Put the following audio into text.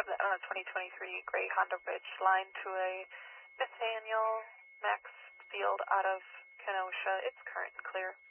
have that on a 2023 gray Honda Ridge line to a Nathaniel Maxfield out of Kenosha. It's current and clear.